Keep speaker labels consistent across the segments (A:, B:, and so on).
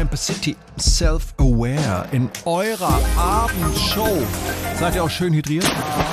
A: Campus City, Self-Aware in eurer Abendshow. Seid ihr auch schön hydriert?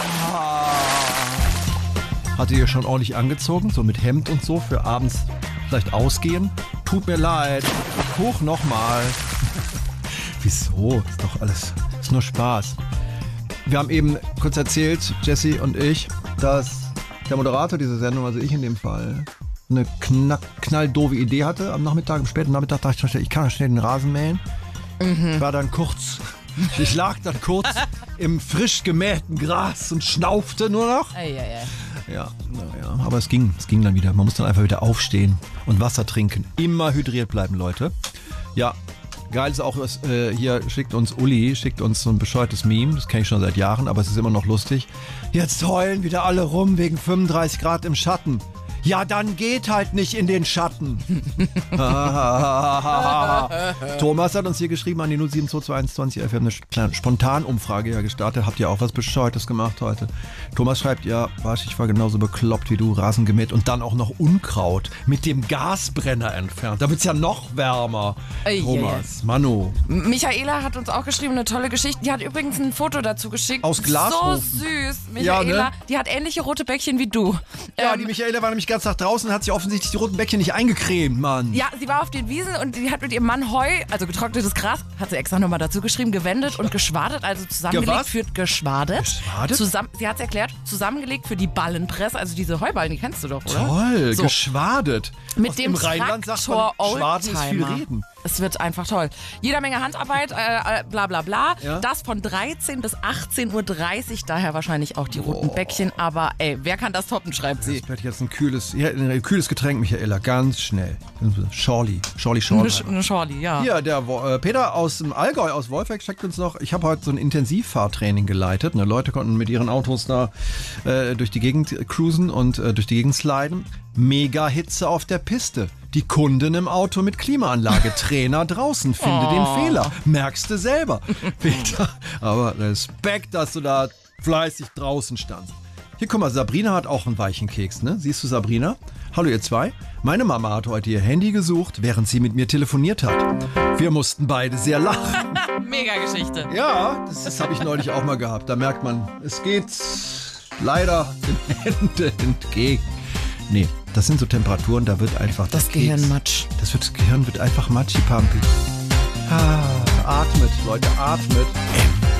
A: Hattet ihr schon ordentlich angezogen, so mit Hemd und so für abends vielleicht ausgehen? Tut mir leid. Hoch nochmal. Wieso? Ist doch alles, ist nur Spaß. Wir haben eben kurz erzählt, Jessie und ich, dass der Moderator dieser Sendung, also ich in dem Fall, eine knalldoofe Idee hatte am Nachmittag, am späten Nachmittag dachte ich schon schnell, ich kann ja schnell den Rasen mähen. Ich lag dann kurz im frisch gemähten Gras und schnaufte nur noch. Ja, naja, aber es ging dann wieder. Man muss dann einfach wieder aufstehen und Wasser trinken. Immer hydriert bleiben, Leute. Ja, geil ist auch, hier schickt uns so ein bescheuertes Meme. Das kenne ich schon seit Jahren, aber es ist immer noch lustig. Jetzt heulen wieder alle rum wegen 35 Grad im Schatten. Ja, dann geht halt nicht in den Schatten. Thomas hat uns hier geschrieben an die 0722111. Wir haben eine kleine Spontanumfrage ja gestartet. Habt ihr auch was Bescheuertes gemacht heute? Thomas schreibt, ja, ich war genauso bekloppt wie du, Rasen gemäht und dann auch noch Unkraut mit dem Gasbrenner entfernt. Da wird's ja noch wärmer. Thomas, Manu.
B: Michaela hat uns auch geschrieben, eine tolle Geschichte. Die hat übrigens ein Foto dazu geschickt.
A: Aus Glashofen.
B: So süß. Michaela,
A: ja, ne?
B: Die hat ähnliche rote Bäckchen wie du.
A: Ja, die Michaela war nämlich ganz nach draußen und hat sich offensichtlich die roten Bäckchen nicht eingecremt, Mann.
B: Ja, sie war auf den Wiesen und die hat mit ihrem Mann Heu, also getrocknetes Gras, hat sie extra nochmal dazu geschrieben, gewendet und geschwadet, also zusammengelegt für geschwadet.
A: Geschwadet?
B: Sie hat es erklärt, zusammengelegt für die Ballenpresse, also diese Heuballen, die kennst du doch, oder?
A: Toll,
B: so.
A: Geschwadet.
B: Mit dem
A: Im Rheinland sagt man, Schwaden ist viel reden.
B: Es wird einfach toll. Jeder Menge Handarbeit, bla bla bla.
A: Ja?
B: Das von 13 bis 18.30 Uhr, daher wahrscheinlich auch die roten Bäckchen. Aber ey, wer kann das toppen, schreibt sie.
A: Das wird jetzt ein kühles Getränk, Michaela, ganz schnell. Schorli.
B: Eine Schorli, ja.
A: Hier, der Peter aus dem Allgäu, aus Wolfegg, schickt uns noch, ich habe heute so ein Intensivfahrtraining geleitet. Ne? Leute konnten mit ihren Autos da durch die Gegend cruisen und durch die Gegend sliden. Mega Hitze auf der Piste. Die Kunden im Auto mit Klimaanlage. Trainer draußen. Finde den Fehler. Merkst du selber. Peter, aber Respekt, dass du da fleißig draußen standst. Hier, guck mal, Sabrina hat auch einen weichen Keks, ne? Siehst du, Sabrina? Hallo, ihr zwei. Meine Mama hat heute ihr Handy gesucht, während sie mit mir telefoniert hat. Wir mussten beide sehr lachen.
B: Mega Geschichte.
A: Ja, das habe ich neulich auch mal gehabt. Da merkt man, es geht leider den Händen entgegen. Nee, das sind so Temperaturen, da wird einfach
B: das Gehirn matsch.
A: Das Gehirn wird einfach matschipampi. Atmet, Leute, atmet.